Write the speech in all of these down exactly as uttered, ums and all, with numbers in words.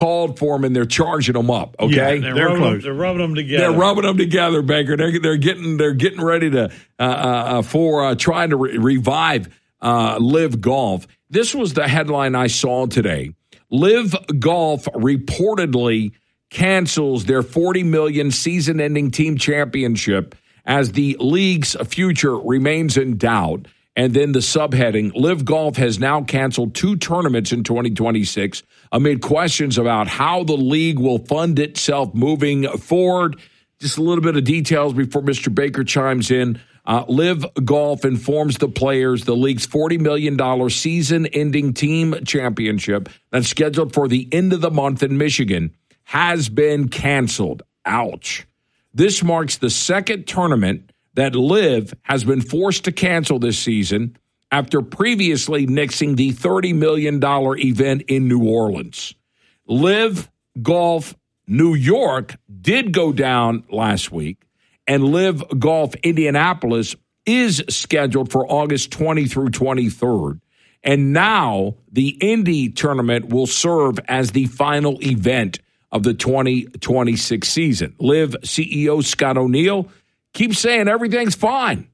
called for them, and they're charging them up. Okay, yeah, they're, they're, rubbing close. them, they're rubbing them together. They're rubbing them together, Baker. They're they're getting they're getting ready to uh, uh, for uh, trying to re- revive uh, Live Golf. This was the headline I saw today. Live Golf reportedly cancels their forty million dollars season-ending team championship as the league's future remains in doubt. And then the subheading, Live Golf has now canceled two tournaments in twenty twenty-six amid questions about how the league will fund itself moving forward. Just a little bit of details before Mister Baker chimes in. Uh, Live Golf informs the players the league's forty million dollars season-ending team championship that's scheduled for the end of the month in Michigan has been canceled. Ouch. This marks the second tournament that Live has been forced to cancel this season after previously nixing the thirty million dollars event in New Orleans. Live Golf New York did go down last week, and Live Golf Indianapolis is scheduled for August twentieth through twenty-third. And now the Indy tournament will serve as the final event of the twenty twenty-six season. Live C E O Scott O'Neill keeps saying everything's fine.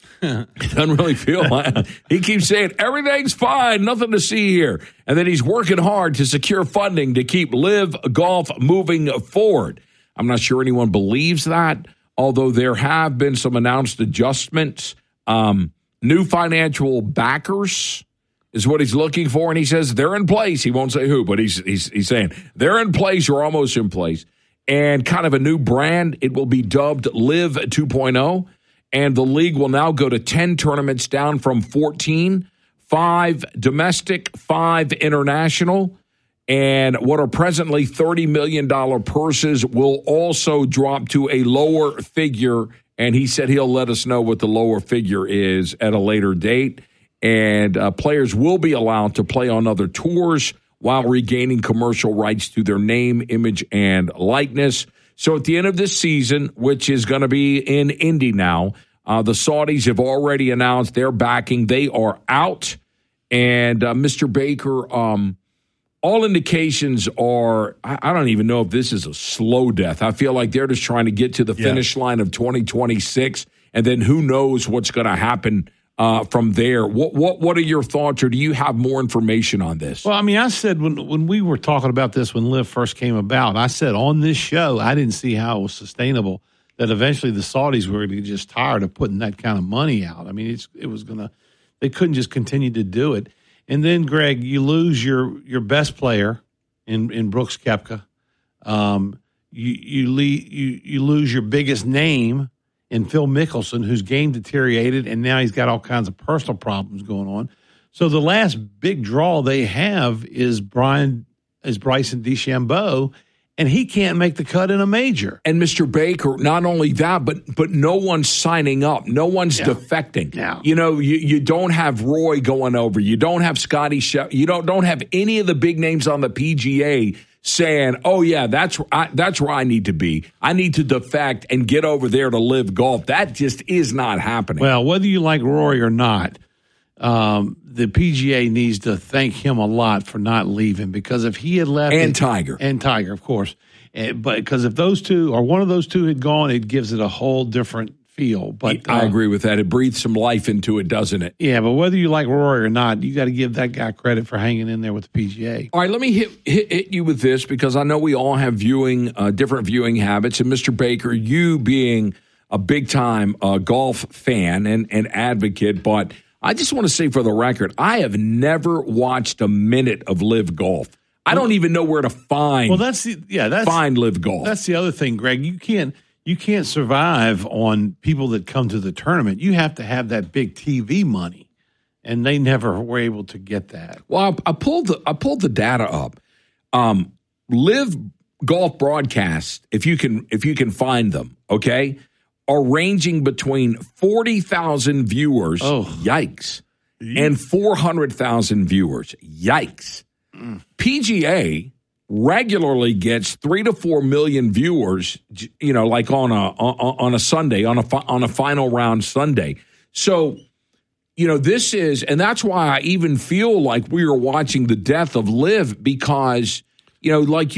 He doesn't really feel like he keeps saying everything's fine, nothing to see here. And then he's working hard to secure funding to keep Live Golf moving forward. I'm not sure anyone believes that, although there have been some announced adjustments. Um, new financial backers is what he's looking for, and he says they're in place. He won't say who, but he's he's, he's saying they're in place or almost in place. And kind of a new brand. It will be dubbed Live two point oh. And the league will now go to ten tournaments down from fourteen, five domestic, five international. And what are presently thirty million dollars purses will also drop to a lower figure. And he said he'll let us know what the lower figure is at a later date. And uh, players will be allowed to play on other tours while regaining commercial rights to their name, image, and likeness. So at the end of this season, which is going to be in Indy now, uh, the Saudis have already announced their backing. They are out. And uh, Mister Baker, um, all indications are, I, I don't even know if this is a slow death. I feel like they're just trying to get to the yeah. finish line of twenty twenty-six, and then who knows what's going to happen Uh, from there. What what what are your thoughts, or do you have more information on this? Well, I mean, I said when when we were talking about this when Liv first came about, I said on this show I didn't see how it was sustainable, that eventually the Saudis were going to get just tired of putting that kind of money out. I mean, it's it was going to, they couldn't just continue to do it. And then, Greg, you lose your your best player in in Brooks Koepka. Um, you you, le- you you lose your biggest name in Phil Mickelson, whose game deteriorated, and now he's got all kinds of personal problems going on. So the last big draw they have is Brian is Bryson DeChambeau, and he can't make the cut in a major. And Mister Baker, not only that, but but no one's signing up. No one's yeah. defecting. Yeah. You know, you, you don't have Roy going over. You don't have Scotty Scheffler. You don't don't have any of the big names on the P G A saying, oh, yeah, that's I, that's where I need to be. I need to defect and get over there to Live Golf. That just is not happening. Well, whether you like Rory or not, um, the P G A needs to thank him a lot for not leaving, because if he had left. And it, Tiger. And Tiger, of course. And, but because if those two or one of those two had gone, it gives it a whole different feel. But I uh, agree with that. It breathes some life into it, doesn't it? Yeah, but whether you like Rory or not, you got to give that guy credit for hanging in there with the P G A. All right, let me hit, hit, hit you with this, because I know we all have viewing, uh, different viewing habits. And Mister Baker, you being a big-time uh, golf fan and, and advocate, but I just want to say for the record, I have never watched a minute of Live Golf. I don't even know where to find. Well, that's the, yeah, that's find Live Golf. That's the other thing, Greg. You can't. You can't survive on people that come to the tournament. You have to have that big T V money, and they never were able to get that. Well, I, I pulled the I pulled the data up. Um, Live Golf broadcasts, if you can if you can find them, okay, are ranging between forty thousand viewers, oh. yikes, and four hundred thousand viewers, yikes. Mm. P G A regularly gets three to four million viewers, you know, like on a on a Sunday, on a on a final round Sunday. So, you know, this is, and that's why I even feel like we are watching the death of Live, because, you know, like